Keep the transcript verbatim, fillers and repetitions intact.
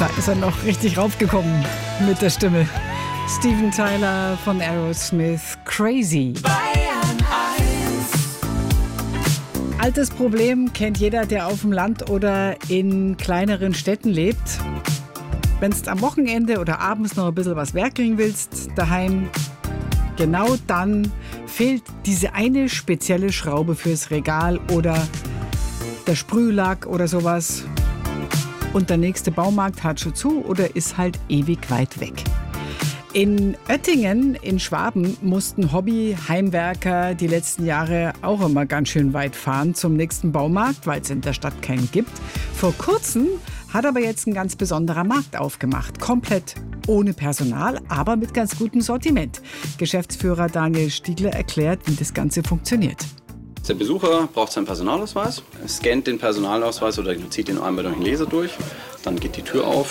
Da ist er noch richtig raufgekommen mit der Stimme. Steven Tyler von Aerosmith, Crazy. Altes Problem kennt jeder, der auf dem Land oder in kleineren Städten lebt. Wenn du am Wochenende oder abends noch ein bisschen was werkeln willst, daheim, genau dann fehlt diese eine spezielle Schraube fürs Regal oder der Sprühlack oder sowas. Und der nächste Baumarkt hat schon zu oder ist halt ewig weit weg. In Oettingen in Schwaben mussten Hobby-Heimwerker die letzten Jahre auch immer ganz schön weit fahren zum nächsten Baumarkt, weil es in der Stadt keinen gibt. Vor kurzem hat aber jetzt ein ganz besonderer Markt aufgemacht. Komplett ohne Personal, aber mit ganz gutem Sortiment. Geschäftsführer Daniel Stiegler erklärt, wie das Ganze funktioniert. Der Besucher braucht seinen Personalausweis, er scannt den Personalausweis oder zieht den einmal durch den Laser durch. Dann geht die Tür auf